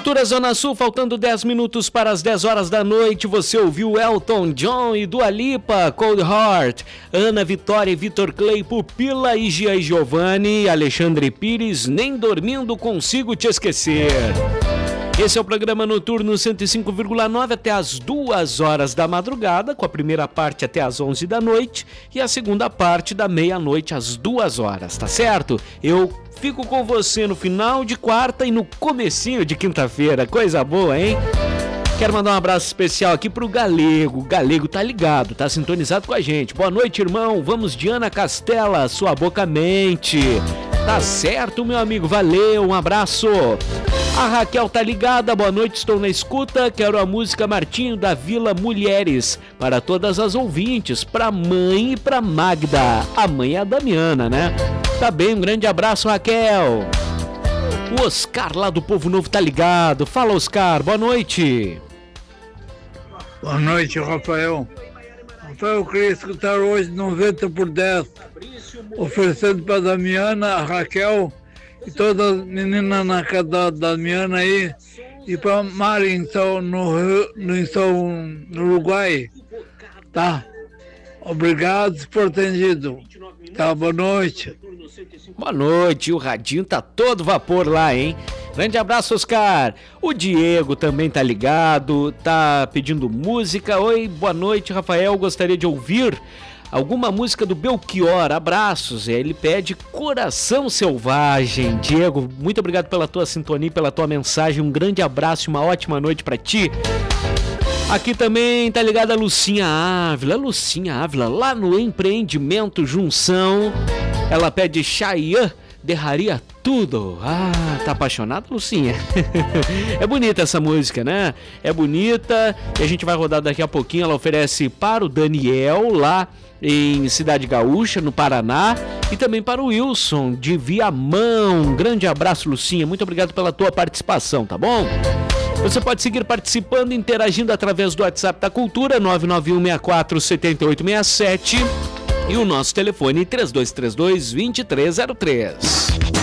Cultura Zona Sul, faltando 10 minutos para as 10 horas da noite, você ouviu Elton John e Dua Lipa, Cold Heart, Ana Vitória e Vitor Clay, Pupila e Gia e Giovanni, Alexandre Pires, Nem Dormindo Consigo Te Esquecer. Esse é o programa noturno 105,9 até as 2 horas da madrugada, com a primeira parte até as 11 da noite e a segunda parte da meia-noite às 2 horas, tá certo? Eu fico com você no final de quarta e no comecinho de quinta-feira, coisa boa, hein? Quero mandar um abraço especial aqui pro Galego. O Galego tá ligado, tá sintonizado com a gente. Boa noite, irmão. Vamos de Ana Castela, sua boca mente. Tá certo, meu amigo. Valeu, um abraço. A Raquel tá ligada. Boa noite, estou na escuta. Quero a música Martinho da Vila Mulheres para todas as ouvintes, pra mãe e pra Magda. A mãe é a Damiana, né? Tá bem, um grande abraço, Raquel. O Oscar lá do Povo Novo tá ligado. Fala, Oscar, boa noite. Boa noite, Rafael. Rafael, eu queria escutar hoje 90 por 10, oferecendo para a Damiana, a Raquel e todas as meninas na casa da Damiana aí, e para a Mari no Uruguai. Tá? Obrigado por ter atendido. Tá, boa noite. Boa noite, o radinho tá todo vapor lá, hein? Grande abraço, Oscar. O Diego também tá ligado, tá pedindo música. Oi, boa noite, Rafael. Gostaria de ouvir alguma música do Belchior. Abraços. Ele pede Coração Selvagem. Diego, muito obrigado pela tua sintonia, pela tua mensagem. Um grande abraço e uma ótima noite pra ti. Aqui também tá ligada a Lucinha Ávila, lá no Empreendimento Junção. Ela pede Chayanne, Derraria Tudo. Ah, tá apaixonada, Lucinha? É bonita essa música, né? É bonita e a gente vai rodar daqui a pouquinho. Ela oferece para o Daniel, lá em Cidade Gaúcha, no Paraná, e também para o Wilson, de Viamão. Grande abraço, Lucinha. Muito obrigado pela tua participação, tá bom? Você pode seguir participando, interagindo através do WhatsApp da Cultura, 991647867 e o nosso telefone 3232-2303.